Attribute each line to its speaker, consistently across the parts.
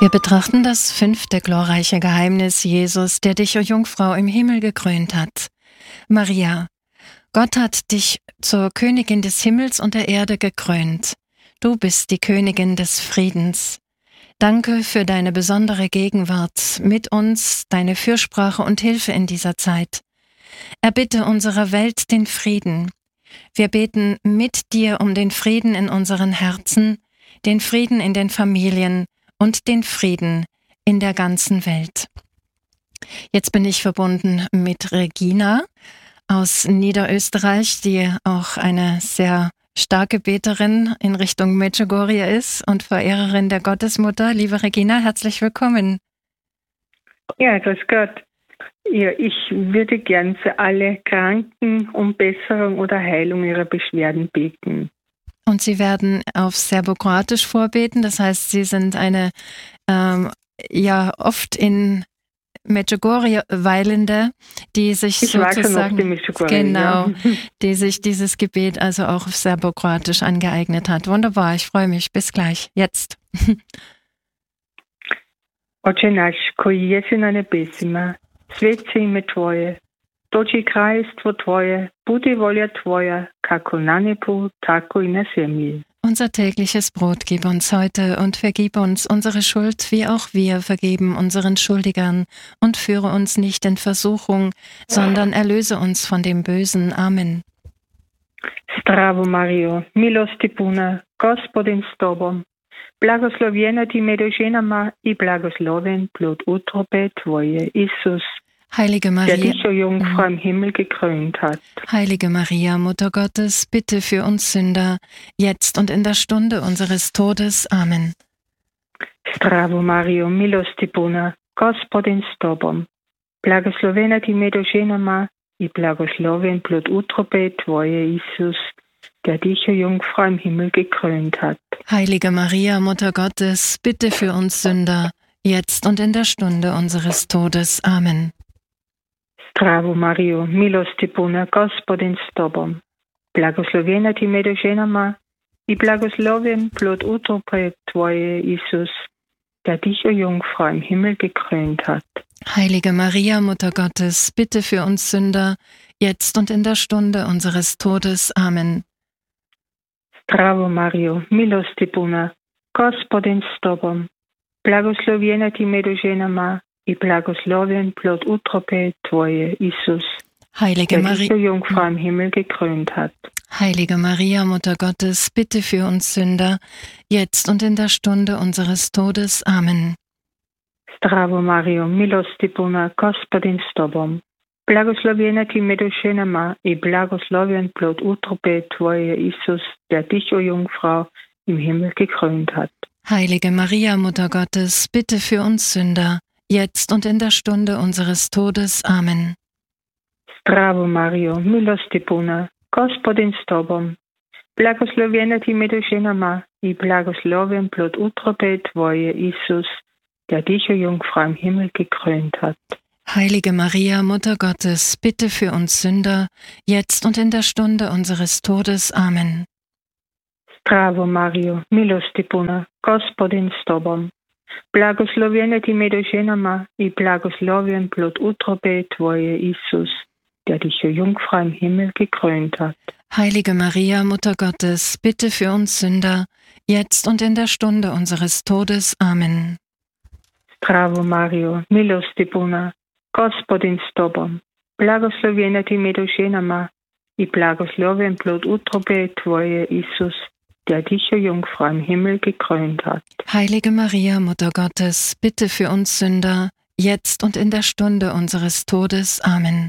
Speaker 1: Wir betrachten das 5. glorreiche Geheimnis Jesus, der dich, o Jungfrau, im Himmel gekrönt hat. Maria, Gott hat dich zur Königin des Himmels und der Erde gekrönt. Du bist die Königin des Friedens. Danke für deine besondere Gegenwart mit uns, deine Fürsprache und Hilfe in dieser Zeit. Erbitte unserer Welt den Frieden. Wir beten mit dir um den Frieden in unseren Herzen, den Frieden in den Familien und den Frieden in der ganzen Welt. Jetzt bin ich verbunden mit Regina aus Niederösterreich, die auch eine sehr starke Beterin in Richtung Medjugorje ist und Verehrerin der Gottesmutter. Liebe Regina, herzlich willkommen.
Speaker 2: Ja, grüß Gott. Ja, ich würde gern für alle Kranken um Besserung oder Heilung ihrer Beschwerden beten.
Speaker 1: Und Sie werden auf Serbokroatisch vorbeten, das heißt, Sie sind eine oft in Medjugorje weilende, die sich
Speaker 2: ich
Speaker 1: sozusagen
Speaker 2: genau,
Speaker 1: die sich dieses Gebet also auch auf Serbokroatisch angeeignet hat. Wunderbar, ich freue mich. Bis gleich. Jetzt.
Speaker 2: Oče naš, koji jesi na nebesima, svet se ime Tvoje, dođi kraljestvo Tvoje, budi volja Tvoja, kako na nebu, tako i na zemlji.
Speaker 1: Unser tägliches Brot gib uns heute und vergib uns unsere Schuld, wie auch wir vergeben unseren Schuldigern. Und führe uns nicht in Versuchung, sondern erlöse uns von dem Bösen. Amen.
Speaker 2: Zdravo Mario, milosti puna, Gospodin s Tobom, blagoslovljena ti među ženama i blagosloven plod utrobe Tvoje, Isus.
Speaker 1: Heilige Maria,
Speaker 2: der dich, o Jungfrau, im Himmel gekrönt hat.
Speaker 1: Heilige Maria, Mutter Gottes, bitte für uns Sünder, jetzt und in der Stunde unseres Todes. Amen.
Speaker 2: Zdravo Mario, milosti puna, Gospodin s Tobom, blagoslovena ti među ženama i blagosloven plod utrobe Tvoje, Isus, der dich, o Jungfrau, im Himmel gekrönt hat.
Speaker 1: Heilige Maria, Mutter Gottes, bitte für uns Sünder, jetzt und in der Stunde unseres Todes. Amen.
Speaker 2: Zdravo Mario, milosti puna, Gospodin s Tobom, blagoslovena ti među ženama i blagosloven plod utrobe Tvoje, Isus, der dich, o Jungfrau, im Himmel gekrönt hat.
Speaker 1: Heilige Maria, Mutter Gottes, bitte für uns Sünder, jetzt und in der Stunde unseres Todes. Amen.
Speaker 2: Zdravo Mario, milosti puna, Gospodin s Tobom, blagoslovena ti među ženama i blagosloven plod utrobe Tvoje, Isus,
Speaker 1: Heilige
Speaker 2: der dich, o Jungfrau, im Himmel gekrönt hat.
Speaker 1: Heilige Maria, Mutter Gottes, bitte für uns Sünder, jetzt und in der Stunde unseres Todes. Amen.
Speaker 2: Zdravo Mario, milosti puna, Gospodin s Tobom, blagoslovena ti među ženama i blagosloven plod utrobe Tvoje, Isus, der dich, o Jungfrau, im Himmel gekrönt hat.
Speaker 1: Heilige Maria, Mutter Gottes, bitte für uns Sünder, jetzt und in der Stunde unseres Todes. Amen.
Speaker 2: Zdravo Mario, milosti puna, Gospodin s Tobom, blagoslovena ti među ženama i blagosloven plod utrobe Tvoje, Isus, der dich, o Jungfrau, im Himmel gekrönt hat.
Speaker 1: Heilige Maria, Mutter Gottes, bitte für uns Sünder, jetzt und in der Stunde unseres Todes. Amen.
Speaker 2: Zdravo Mario, milosti puna, Gospodin s Tobom, blagoslovena ti među ženama i blagosloven plod utrobe Tvoje, Isus, der dich, o Jungfrau, im Himmel gekrönt hat.
Speaker 1: Heilige Maria, Mutter Gottes, bitte für uns Sünder, jetzt und in der Stunde unseres Todes. Amen.
Speaker 2: Zdravo Mario, milosti puna, Gospodin s Tobom, blagoslovena ti među ženama i blagosloven plod utrobe Tvoje, Isus, der dich, o Jungfrau, im Himmel gekrönt hat.
Speaker 1: Heilige Maria, Mutter Gottes, bitte für uns Sünder, jetzt und in der Stunde unseres Todes. Amen.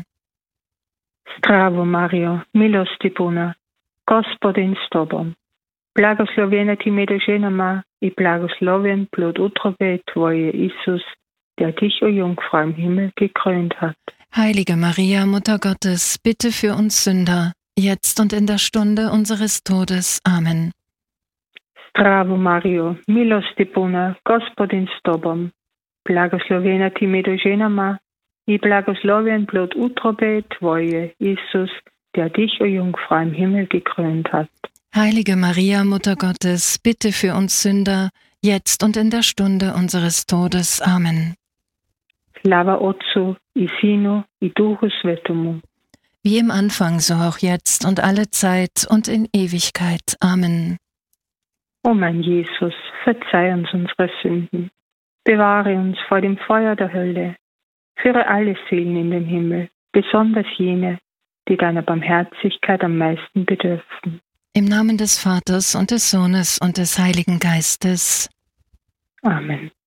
Speaker 2: Zdravo Mario, milosti puna, Gospodin s Tobom, blagoslovena ti među ženama i blagosloven plod utrobe Tvoje, Isus, der dich, o Jungfrau, im Himmel gekrönt hat.
Speaker 1: Heilige Maria, Mutter Gottes, bitte für uns Sünder, jetzt und in der Stunde unseres Todes. Amen.
Speaker 2: Zdravo Mario, milosti puna, Gospodin s Tobom, blagoslovena ti među ženama i blagosloven plod utrobe Tvoje, Isus, der dich, o Jungfrau, im Himmel gekrönt hat.
Speaker 1: Heilige Maria, Mutter Gottes, bitte für uns Sünder, jetzt und in der Stunde unseres Todes. Amen.
Speaker 2: Slava Otcu i Synu i Duchu Svetomu.
Speaker 1: Wie im Anfang, so auch jetzt und alle Zeit und in Ewigkeit. Amen.
Speaker 2: O mein Jesus, verzeih uns unsere Sünden, bewahre uns vor dem Feuer der Hölle, führe alle Seelen in den Himmel, besonders jene, die deiner Barmherzigkeit am meisten bedürfen.
Speaker 1: Im Namen des Vaters und des Sohnes und des Heiligen Geistes.
Speaker 2: Amen.